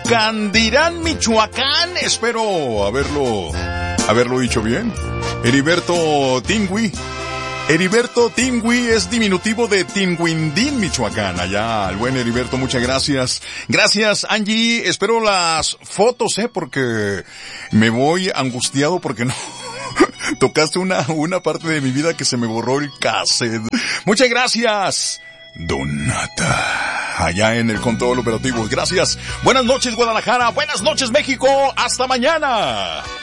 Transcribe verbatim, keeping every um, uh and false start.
Candirán, Michoacán. Espero haberlo, haberlo dicho bien. Heriberto Tingui. Heriberto Tingui es diminutivo de Tinguindín, Michoacán. Allá, el buen Heriberto, muchas gracias. Gracias, Angie. Espero las fotos, eh, porque me voy angustiado porque no... Tocaste una, una parte de mi vida que se me borró el cassette. Muchas gracias, Donata. Allá en el control operativo. Gracias. Buenas noches, Guadalajara. Buenas noches, México. Hasta mañana.